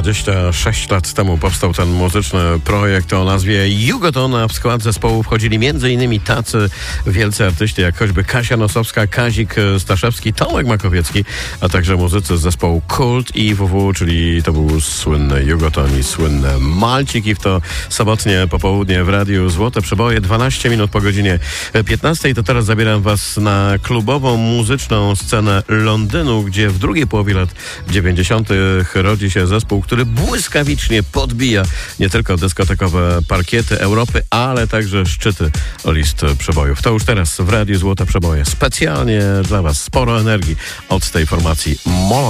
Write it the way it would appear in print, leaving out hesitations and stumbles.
26 lat temu powstał ten muzyczny projekt o nazwie Jugoton, a w skład zespołu wchodzili m.in. tacy wielcy artyści jak choćby Kasia Nosowska, Kazik Staszewski, Tomek Makowiecki, a także muzycy z zespołu Kult i WW, czyli to był słynny Jugoton i słynny Malcik. I w to sobotnie popołudnie w Radiu Złote Przeboje, 12 minut po godzinie 15. To teraz zabieram was na klubową muzyczną scenę Londynu, gdzie w drugiej połowie lat 90. rodzi się zespół, który błyskawicznie podbija nie tylko dyskotekowe parkiety Europy, ale także szczyty list przebojów. To już teraz w Radiu Złote Przeboje. Specjalnie dla was sporo energii od tej formacji Moloch.